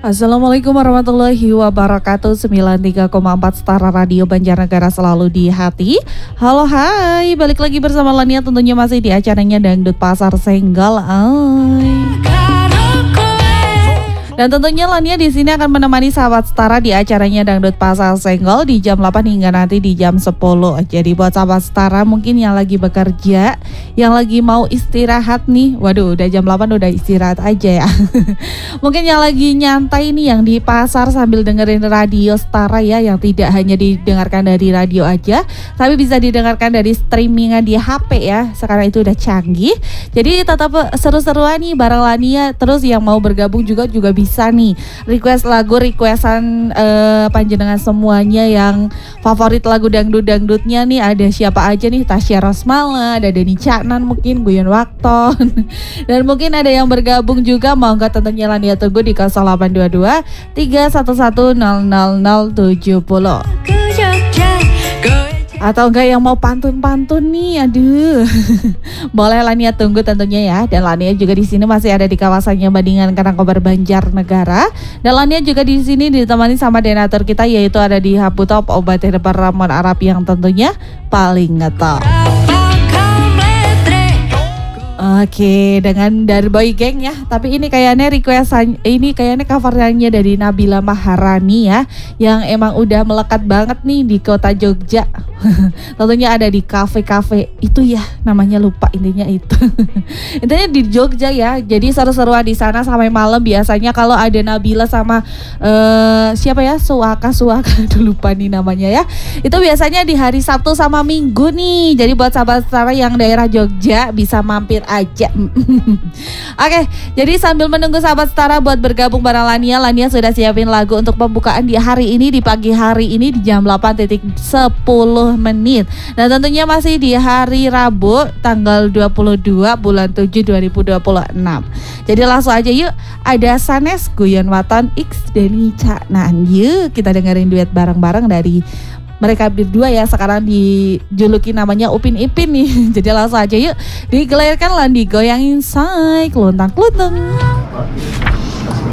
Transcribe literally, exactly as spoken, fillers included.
Assalamualaikum warahmatullahi wabarakatuh. Sembilan puluh tiga koma empat Setara Radio Banjarnegara selalu di hati. Halo hai, balik lagi bersama Lania, tentunya masih di acaranya Dangdut Pasar Senggol. Ay. Dan tentunya Lania di sini akan menemani sahabat Setara di acaranya Dangdut Pasar Senggol di jam delapan hingga nanti di jam sepuluh. Jadi buat sahabat Setara mungkin yang lagi bekerja, yang lagi mau istirahat nih, waduh udah jam delapan udah istirahat aja ya. Mungkin yang lagi nyantai nih, yang di pasar sambil dengerin radio Setara ya, yang tidak hanya didengarkan dari radio aja, tapi bisa didengarkan dari streamingan di H P ya. Sekarang itu udah canggih. Jadi tetap seru-seruan nih bareng Lania. Terus yang mau bergabung juga juga bisa bisa nih request lagu, requestan uh, panjenengan semuanya yang favorit lagu dangdut-dangdutnya nih. Ada siapa aja nih? Tasya Rosmala, ada Denny Caknan, mungkin Guyon Wakton. Dan mungkin ada yang bergabung juga, mau nggak tentunya Lania tunggu di nol delapan dua dua tiga satu satu nol nol nol tujuh nol. Atau enggak yang mau pantun-pantun nih, aduh. Boleh Lania tunggu tentunya ya. Dan Lania juga di sini masih ada di kawasannya Bandingan Karangkobar Banjarnegara. Dan Lania juga di sini ditemani sama donatur kita, yaitu ada di Haputop Obat Herbal Ramon Arab yang tentunya paling ngetop. Oke, dengan dari Boy Gang ya. Tapi ini kayaknya requestan, ini kayaknya covernya dari Nabila Maharani ya, yang emang udah melekat banget nih di kota Jogja. Tentunya ada di kafe-kafe itu ya, namanya lupa intinya itu. Intinya di Jogja ya. Jadi seru-seruan di sana sampai malam biasanya kalau ada Nabila sama uh, siapa ya? Suaka Suaka, aduh lupa nih namanya ya. Itu biasanya di hari Sabtu sama Minggu nih. Jadi buat sahabat Setara yang daerah Jogja bisa mampir aja. Oke, jadi sambil menunggu sahabat Setara buat bergabung bareng Lania, Lania sudah siapin lagu untuk pembukaan di hari ini, di pagi hari ini di jam delapan sepuluh menit. Dan tentunya masih di hari Rabu tanggal dua puluh dua bulan tujuh dua ribu dua puluh enam. Jadi langsung aja yuk, ada Sanes, Guyon Waton, X, Denny Caknan. Yuk kita dengerin duet bareng-bareng dari mereka berdua ya, sekarang dijuluki namanya Upin Ipin nih. Jadi langsung aja yuk, digelirkan lah, digoyangin say keluntang-keluntang.